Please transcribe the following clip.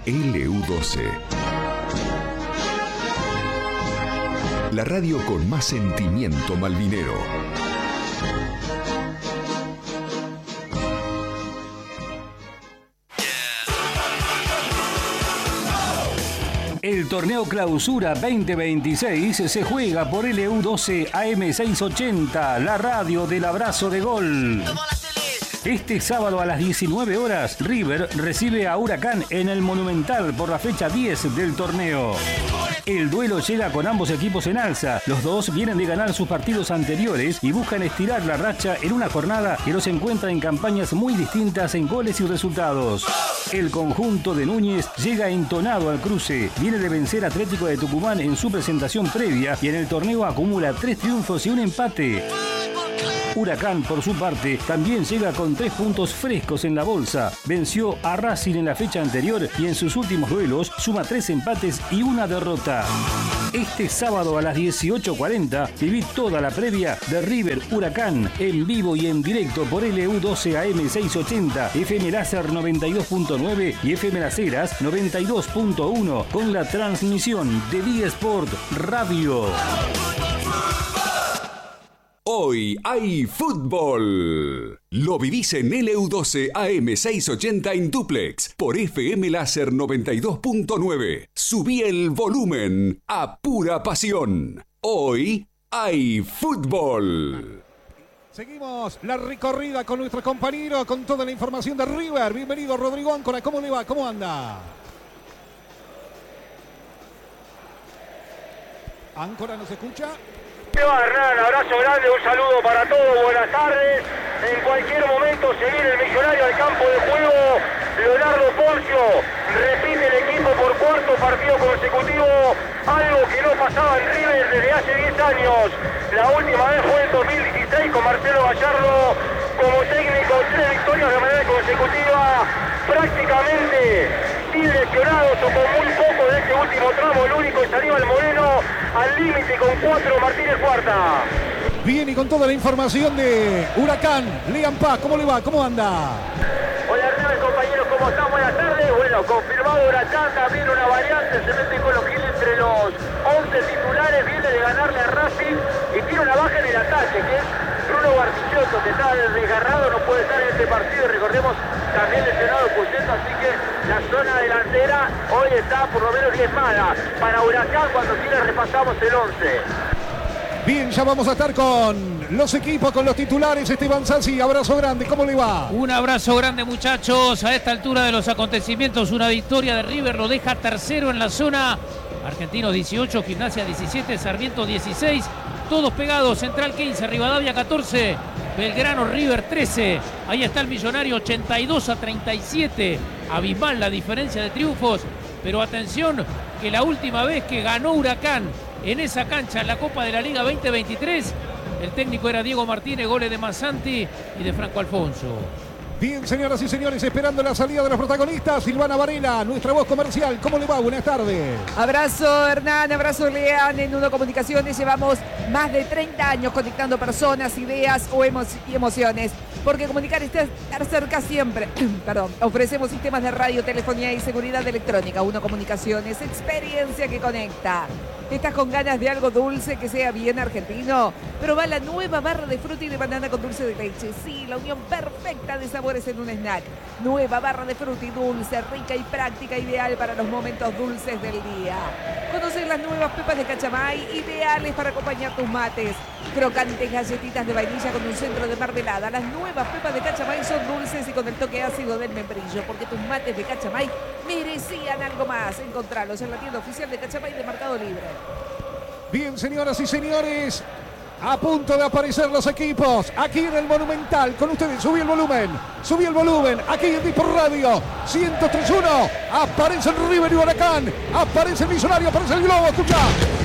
LU12. La radio con más sentimiento malvinero. El torneo Clausura 2026 se juega por LU12 AM680, la radio del abrazo de gol. Este sábado a las 19 horas, River recibe a Huracán en el Monumental por la fecha 10 del torneo. El duelo llega con ambos equipos en alza. Los dos vienen de ganar sus partidos anteriores y buscan estirar la racha en una jornada que los encuentra en campañas muy distintas en goles y resultados. El conjunto de Núñez llega entonado al cruce. Viene de vencer a Atlético de Tucumán en su presentación previa y en el torneo acumula 3 triunfos y un empate. Huracán, por su parte, también llega con 3 puntos frescos en la bolsa. Venció a Racing en la fecha anterior y en sus últimos duelos suma 3 empates y una derrota. Este sábado a las 18:40 viví toda la previa de River Huracán en vivo y en directo por LU12 AM680, FM Láser 92.9 y FM Las Heras 92.1 con la transmisión de Día Sport Radio. Hoy hay fútbol. Lo vivís en LU12 AM680 en duplex por FM Láser 92.9. Subí el volumen a pura pasión. Hoy hay fútbol. Seguimos la recorrida con nuestro compañero con toda la información de River. Bienvenido, Rodrigo Áncora. ¿Cómo le va? ¿Cómo anda? Áncora, ¿nos escucha? ¿Qué va, Hernán? Abrazo grande, un saludo para todos, buenas tardes. En cualquier momento se viene el Millonario al campo de juego. Leonardo Poncio repite el equipo por cuarto partido consecutivo, algo que no pasaba en River desde hace 10 años. La última vez fue en 2016 con Marcelo Gallardo como técnico, 3 victorias de manera consecutiva, prácticamente sin lesionados o con muy poco de este último tramo. El único es Aníbal Moreno, al límite con 4 Martínez Cuarta. Bien, y con toda la información de Huracán, Liam Paz, ¿cómo le va? ¿Cómo anda? Hola Hernán, compañeros, ¿cómo están? Buenas tardes. Bueno, confirmado Huracán, también una variante, se mete con los Gil entre los 11 titulares, viene de ganarle a Racing y tiene una baja en el ataque, que es Bruno Bartichotto, que está desgarrado, no puede estar en este partido, y recordemos, también lesionado Pucento, así que la zona delantera hoy está por lo menos diezmada. Para Huracán, cuando quiera repasamos el 11. Bien, ya vamos a estar con los equipos, con los titulares. Esteban Sassi, abrazo grande, ¿cómo le va? Un abrazo grande, muchachos. A esta altura de los acontecimientos, una victoria de River lo deja tercero en la zona. Argentinos 18, Gimnasia 17, Sarmiento 16. Todos pegados, Central 15, Rivadavia 14, Belgrano River 13. Ahí está el Millonario 82-37. Abismal la diferencia de triunfos. Pero atención, que la última vez que ganó Huracán en esa cancha en la Copa de la Liga 2023, el técnico era Diego Martínez, goles de Mazzanti y de Franco Alfonso. Bien, señoras y señores, esperando la salida de los protagonistas, Silvana Varela, nuestra voz comercial. ¿Cómo le va? Buenas tardes. Abrazo, Hernán, abrazo, Lean. En Uno Comunicaciones llevamos más de 30 años conectando personas, ideas y emociones. Porque comunicar está estar cerca siempre. Perdón. Ofrecemos sistemas de radio, telefonía y seguridad electrónica. Uno Comunicaciones, experiencia que conecta. ¿Estás con ganas de algo dulce que sea bien argentino? Probá la nueva barra de fruta y de banana con dulce de leche. Sí, la unión perfecta de sabores en un snack. Nueva barra de fruta y dulce, rica y práctica, ideal para los momentos dulces del día. Conocer las nuevas pepas de cachamay, ideales para acompañar tus mates. Crocantes galletitas de vainilla con un centro de mermelada. Las nuevas pepas de cachamay son dulces y con el toque ácido del membrillo, porque tus mates de cachamay merecían algo más. Encontralos en la tienda oficial de Cachamay de Mercado Libre. Bien, señoras y señores, a punto de aparecer los equipos aquí en el Monumental. Con ustedes, subí el volumen, aquí en Dispor Radio 103.1. Aparece el River y Huracán, aparece el Millonario, aparece el Globo, escucha.